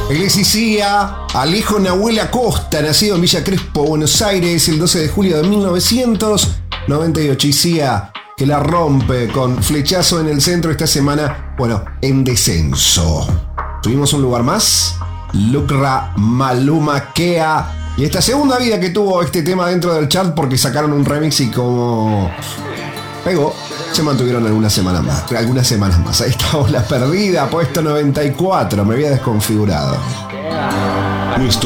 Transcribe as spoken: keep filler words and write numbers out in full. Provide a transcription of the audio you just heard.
Iglesias Cia, al hijo Nahuel Acosta, nacido en Villa Crespo, Buenos Aires, el doce de julio de mil novecientos noventa y ocho. Y Cia, que la rompe con flechazo en el centro esta semana, bueno, en descenso. Tuvimos un lugar más, Lucra Maluma Kea. Y esta segunda vida que tuvo este tema dentro del chart porque sacaron un remix y como pegó, se mantuvieron algunas semanas más. Algunas semanas más. Ahí está Ola Perdida, puesto noventa y cuatro. Me había desconfigurado. Nuestro